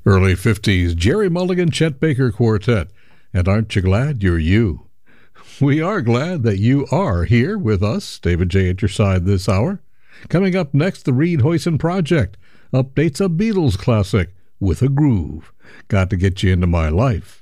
Early 50s, Jerry Mulligan, Chet Baker Quartet, and Aren't You Glad You're You? We are glad that you are here with us. David J. at your side this hour. Coming up next, the Reed Hoyson Project updates a Beatles classic with a groove. Got to get you into my life.